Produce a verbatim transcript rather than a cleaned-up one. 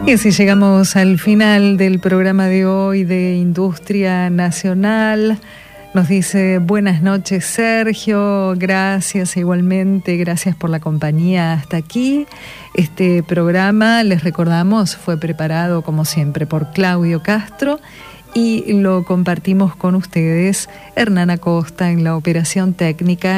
Y así llegamos al final del programa de hoy de Industria Nacional. Nos dice buenas noches Sergio, gracias igualmente, gracias por la compañía hasta aquí. Este programa, les recordamos, fue preparado como siempre por Claudio Castro y lo compartimos con ustedes, Hernán Acosta en la operación técnica